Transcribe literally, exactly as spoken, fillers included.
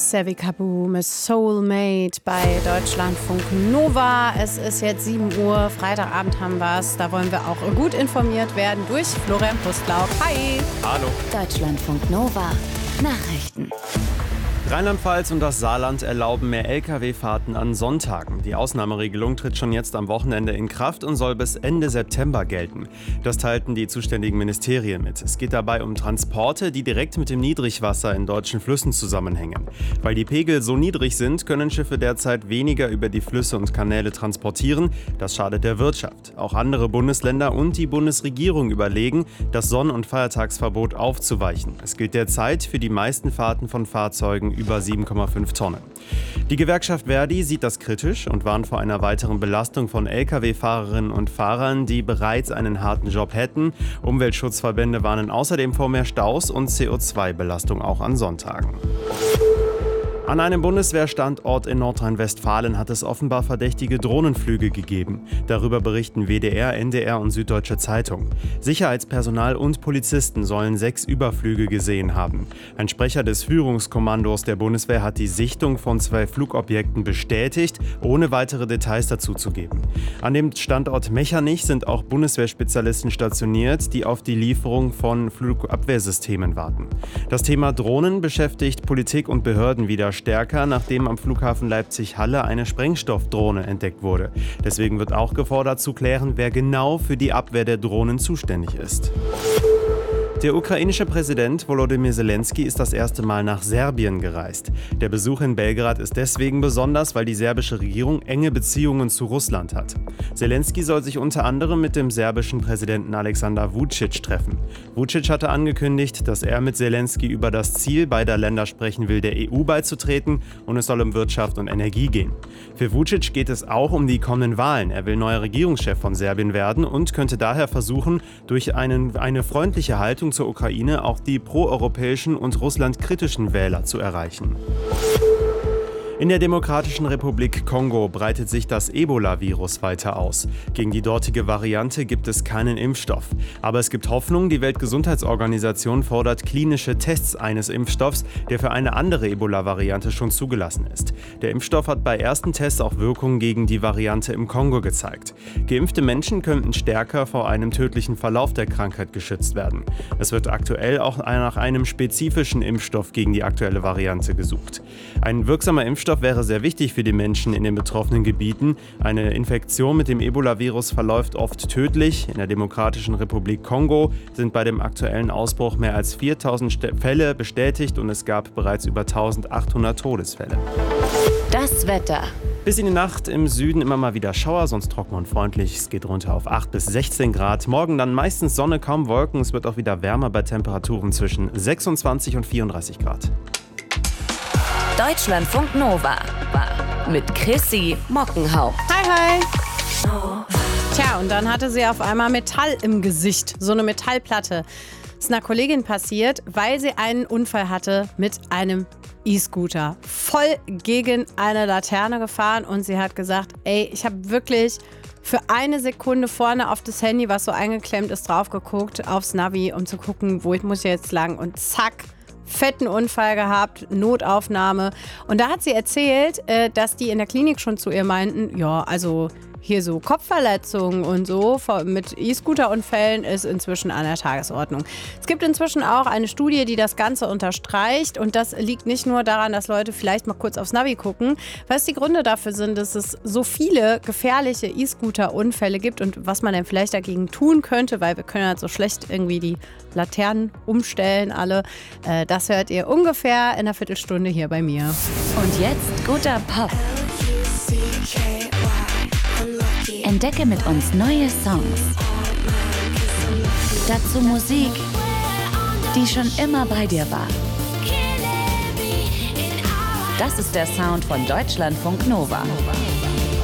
Savvy Kabu mit Soulmate bei Deutschlandfunk Nova. Es ist jetzt sieben Uhr, Freitagabend haben wir es. Da wollen wir auch gut informiert werden durch Florian Pustlauk. Hi! Hallo! Deutschlandfunk Nova. Nachrichten. Rheinland-Pfalz und das Saarland erlauben mehr L K W-Fahrten an Sonntagen. Die Ausnahmeregelung tritt schon jetzt am Wochenende in Kraft und soll bis Ende September gelten. Das teilten die zuständigen Ministerien mit. Es geht dabei um Transporte, die direkt mit dem Niedrigwasser in deutschen Flüssen zusammenhängen. Weil die Pegel so niedrig sind, können Schiffe derzeit weniger über die Flüsse und Kanäle transportieren. Das schadet der Wirtschaft. Auch andere Bundesländer und die Bundesregierung überlegen, das Sonn- und Feiertagsverbot aufzuweichen. Es gilt derzeit für die meisten Fahrten von Fahrzeugen über sieben Komma fünf Tonnen. Die Gewerkschaft Verdi sieht das kritisch und warnt vor einer weiteren Belastung von L K W-Fahrerinnen und Fahrern, die bereits einen harten Job hätten. Umweltschutzverbände warnen außerdem vor mehr Staus und C O zwei Belastung auch an Sonntagen. An einem Bundeswehrstandort in Nordrhein-Westfalen hat es offenbar verdächtige Drohnenflüge gegeben. Darüber berichten W D R, N D R und Süddeutsche Zeitung. Sicherheitspersonal und Polizisten sollen sechs Überflüge gesehen haben. Ein Sprecher des Führungskommandos der Bundeswehr hat die Sichtung von zwei Flugobjekten bestätigt, ohne weitere Details dazu zu geben. An dem Standort Mechernich sind auch Bundeswehrspezialisten stationiert, die auf die Lieferung von Flugabwehrsystemen warten. Das Thema Drohnen beschäftigt Politik und Behörden wieder stärker, nachdem am Flughafen Leipzig-Halle eine Sprengstoffdrohne entdeckt wurde. Deswegen wird auch gefordert zu klären, wer genau für die Abwehr der Drohnen zuständig ist. Der ukrainische Präsident Volodymyr Zelensky ist das erste Mal nach Serbien gereist. Der Besuch in Belgrad ist deswegen besonders, weil die serbische Regierung enge Beziehungen zu Russland hat. Zelensky soll sich unter anderem mit dem serbischen Präsidenten Alexander Vučić treffen. Vučić hatte angekündigt, dass er mit Zelensky über das Ziel beider Länder sprechen will, der E U beizutreten, und es soll um Wirtschaft und Energie gehen. Für Vučić geht es auch um die kommenden Wahlen. Er will neuer Regierungschef von Serbien werden und könnte daher versuchen, durch einen, eine freundliche Haltung zur Ukraine auch die proeuropäischen und russlandkritischen Wähler zu erreichen. In der Demokratischen Republik Kongo breitet sich das Ebola-Virus weiter aus. Gegen die dortige Variante gibt es keinen Impfstoff. Aber es gibt Hoffnung, die Weltgesundheitsorganisation fordert klinische Tests eines Impfstoffs, der für eine andere Ebola-Variante schon zugelassen ist. Der Impfstoff hat bei ersten Tests auch Wirkung gegen die Variante im Kongo gezeigt. Geimpfte Menschen könnten stärker vor einem tödlichen Verlauf der Krankheit geschützt werden. Es wird aktuell auch nach einem spezifischen Impfstoff gegen die aktuelle Variante gesucht. Ein wirksamer Impfstoff wäre sehr wichtig für die Menschen in den betroffenen Gebieten. Eine Infektion mit dem Ebola-Virus verläuft oft tödlich. In der Demokratischen Republik Kongo sind bei dem aktuellen Ausbruch mehr als viertausend Fälle bestätigt und es gab bereits über eintausendachthundert Todesfälle. Das Wetter. Bis in die Nacht im Süden immer mal wieder Schauer, sonst trocken und freundlich. Es geht runter auf acht bis sechzehn Grad. Morgen dann meistens Sonne, kaum Wolken. Es wird auch wieder wärmer bei Temperaturen zwischen sechsundzwanzig und vierunddreißig Grad. Deutschlandfunk Nova mit Chrissy Mockenhaupt. Hi, hi. Tja, und dann hatte sie auf einmal Metall im Gesicht, so eine Metallplatte. Das ist einer Kollegin passiert, weil sie einen Unfall hatte mit einem E-Scooter. Voll gegen eine Laterne gefahren und sie hat gesagt, ey, ich habe wirklich für eine Sekunde vorne auf das Handy, was so eingeklemmt ist, drauf geguckt, aufs Navi, um zu gucken, wo ich muss jetzt lang, und zack, fetten Unfall gehabt, Notaufnahme. Und da hat sie erzählt, dass die in der Klinik schon zu ihr meinten, ja, also hier so Kopfverletzungen und so mit E-Scooter-Unfällen ist inzwischen an der Tagesordnung. Es gibt inzwischen auch eine Studie, die das Ganze unterstreicht, und das liegt nicht nur daran, dass Leute vielleicht mal kurz aufs Navi gucken. Was die Gründe dafür sind, dass es so viele gefährliche E-Scooter-Unfälle gibt und was man denn vielleicht dagegen tun könnte, weil wir können halt so schlecht irgendwie die Laternen umstellen alle. Das hört ihr ungefähr in einer Viertelstunde hier bei mir. Und jetzt guter Pop. Entdecke mit uns neue Songs. Dazu Musik, die schon immer bei dir war. Das ist der Sound von Deutschlandfunk Nova.